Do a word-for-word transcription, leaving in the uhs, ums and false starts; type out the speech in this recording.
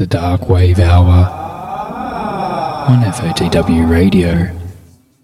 Dark Wave Hour on F O T W Radio.